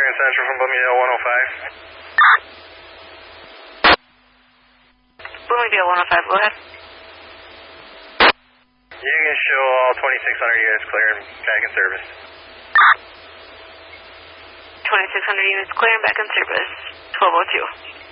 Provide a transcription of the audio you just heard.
Central from Bloomingdale 105. Bloomingdale 105, go ahead. You can show all 2,600 units clear and back in service. 2,600 units clear and back in service. 1202.